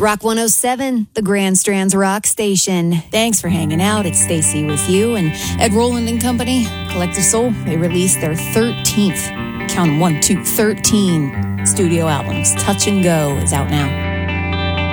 Rock 107, the Grand Strands Rock Station. Thanks for hanging out. It's Stacy with you and Ed Roland and Company. Collective Soul, they released their 13th, count 'em, 1, 2, 13 studio albums. Touch and Go is out now.